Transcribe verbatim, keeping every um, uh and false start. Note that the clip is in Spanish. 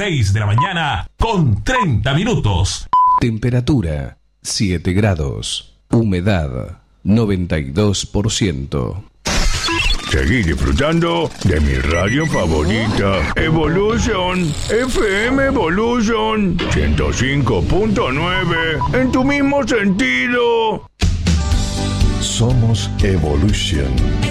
seis de la mañana con treinta minutos. Temperatura siete grados. Humedad noventa y dos por ciento. Seguí disfrutando de mi radio favorita, Evolution, F M Evolution, ciento cinco punto nueve, en tu mismo sentido. Somos Evolution.